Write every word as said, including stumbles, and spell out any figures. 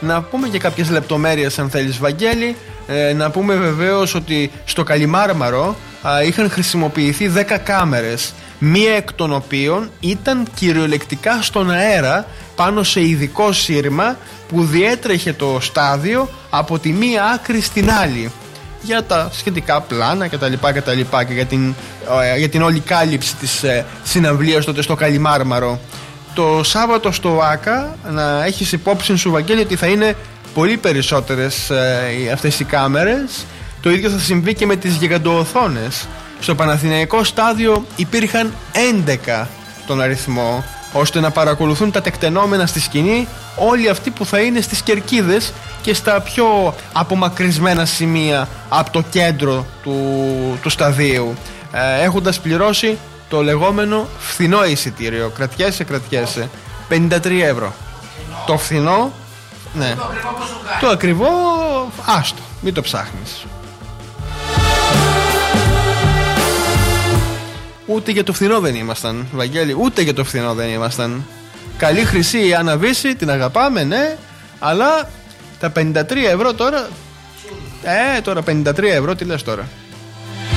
Να πούμε και κάποιες λεπτομέρειες αν θέλεις, Βαγγέλη. ε, Να πούμε βεβαίως ότι στο Καλιμάρμαρο α, είχαν χρησιμοποιηθεί δέκα κάμερες, μία εκ των οποίων ήταν κυριολεκτικά στον αέρα πάνω σε ειδικό σύρμα που διέτρεχε το στάδιο από τη μία άκρη στην άλλη για τα σχετικά πλάνα κτλ. κτλ και για την, για την όλη κάλυψη της ε, συναυλίας τότε στο Καλιμάρμαρο. Το Σάββατο στο ΆΚΑ να έχεις υπόψη σου, Βαγγέλη, ότι θα είναι πολύ περισσότερες ε, αυτές οι κάμερες. Το ίδιο θα συμβεί και με τις γιγαντοοθόνες. Στο Παναθηναϊκό στάδιο υπήρχαν έντεκα τον αριθμό, ώστε να παρακολουθούν τα τεκτενόμενα στη σκηνή όλοι αυτοί που θα είναι στις κερκίδες και στα πιο απομακρυσμένα σημεία από το κέντρο του, του σταδίου, ε, έχοντας πληρώσει το λεγόμενο φθηνό εισιτήριο. Κρατιέσαι, κρατιέσαι. πενήντα τρία ευρώ. Το φθηνό, ναι. Το ακριβό, το ακριβό, άστο, μην το ψάχνεις. Ούτε για το φθηνό δεν ήμασταν, Βαγγέλη, ούτε για το φθηνό δεν ήμασταν. Καλή χρυσή Αναβίση, την αγαπάμε, ναι, αλλά τα πενήντα τρία ευρώ τώρα. Ε, τώρα πενήντα τρία ευρώ, τι λες τώρα.